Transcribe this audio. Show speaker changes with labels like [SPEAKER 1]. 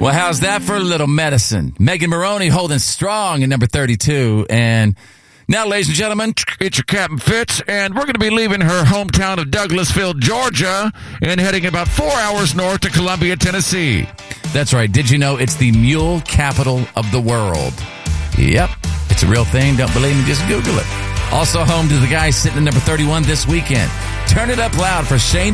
[SPEAKER 1] Well, how's that for a little medicine? Megan Maroney holding strong at number 32. And now, ladies and gentlemen, it's your Captain Fitz, and we're going to be leaving her hometown of Douglasville, Georgia, and heading about 4 hours north to Columbia, Tennessee. That's right. Did you know it's the mule capital of the world? Yep. It's a real thing. Don't believe me? Just Google it. Also home to the guy sitting at number 31 this weekend. Turn it up loud for Shane